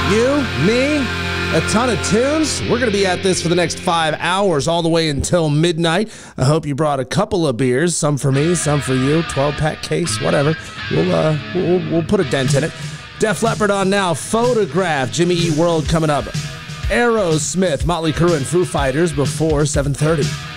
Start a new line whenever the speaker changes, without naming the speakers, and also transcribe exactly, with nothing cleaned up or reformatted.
You, me, a ton of tunes. We're going to be at this for the next five hours, all the way until midnight. I hope you brought a couple of beers, some for me, some for you, twelve-pack case, whatever. We'll, uh, we'll, we'll put a dent in it. Def Leppard on now. Photograph. Jimmy Eat World coming up. Aerosmith, Motley Crue, and Foo Fighters before seven thirty.